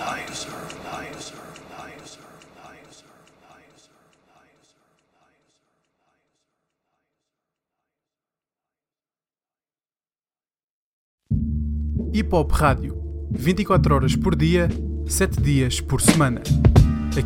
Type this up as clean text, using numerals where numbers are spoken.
Hip Hop Rádio, 24 horas por dia, 7 dias por semana.